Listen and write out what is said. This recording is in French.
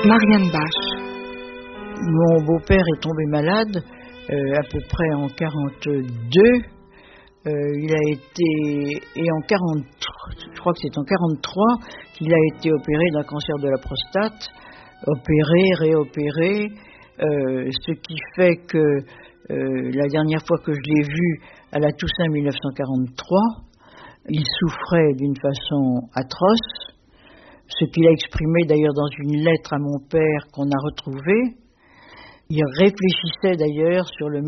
Marianne Bach. Mon beau-père est tombé malade à peu près en 42. Il a été, et en 43, je crois que c'est en 43 qu'il a été opéré d'un cancer de la prostate, opéré, réopéré, ce qui fait que la dernière fois que je l'ai vu à la Toussaint 1943, il souffrait d'une façon atroce, ce qu'il a exprimé d'ailleurs dans une lettre à mon père qu'on a retrouvée. Il réfléchissait d'ailleurs sur le